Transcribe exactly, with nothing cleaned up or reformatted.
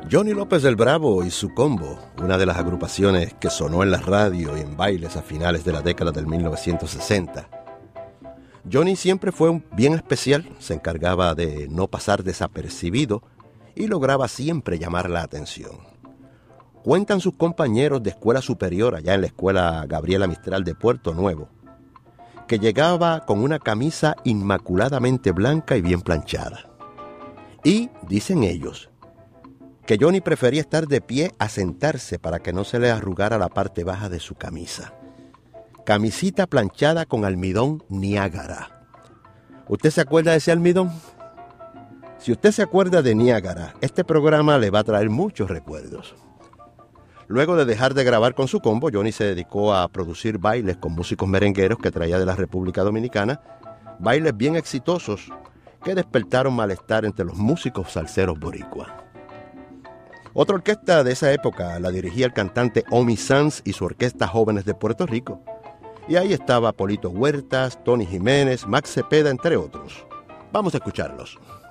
Johnny López el Bravo y su combo, una de las agrupaciones que sonó en la radio y en bailes a finales de la década del mil novecientos sesenta. Johnny siempre fue un bien especial, se encargaba de no pasar desapercibido y lograba siempre llamar la atención. Cuentan sus compañeros de escuela superior allá en la escuela Gabriela Mistral de Puerto Nuevo, que llegaba con una camisa inmaculadamente blanca y bien planchada. Y, dicen ellos, que Johnny prefería estar de pie a sentarse para que no se le arrugara la parte baja de su camisa. Camisita planchada con almidón Niágara. ¿Usted se acuerda de ese almidón? Si usted se acuerda de Niágara, este programa le va a traer muchos recuerdos. Luego de dejar de grabar con su combo, Johnny se dedicó a producir bailes con músicos merengueros que traía de la República Dominicana, bailes bien exitosos que despertaron malestar entre los músicos salseros boricuas. Otra orquesta de esa época la dirigía el cantante Omi Sanz y su orquesta Jóvenes de Puerto Rico. Y ahí estaba Polito Huertas, Tony Jiménez, Max Cepeda, entre otros. Vamos a escucharlos.